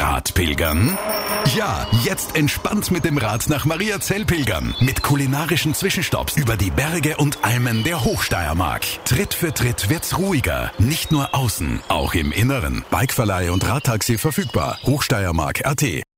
Radpilgern? Ja, jetzt entspannt mit dem Rad nach Mariazell pilgern. Mit kulinarischen Zwischenstopps über die Berge und Almen der Hochsteiermark. Tritt für Tritt wird's ruhiger. Nicht nur außen, auch im Inneren. Bikeverleih und Radtaxi verfügbar. Hochsteiermark.at